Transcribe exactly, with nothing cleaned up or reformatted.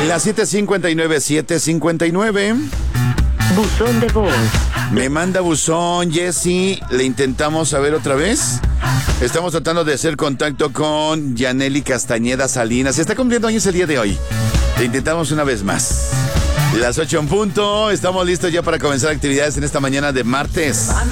Las siete cincuenta y nueve, siete cincuenta y nueve. Buzón de voz. Me manda buzón, Jessy. ¿Le intentamos saber otra vez? Estamos tratando de hacer contacto con Yaneli Castañeda Salinas. Se está cumpliendo años el día de hoy. Le intentamos una vez más. Las ocho en punto. Estamos listos ya para comenzar actividades en esta mañana de martes.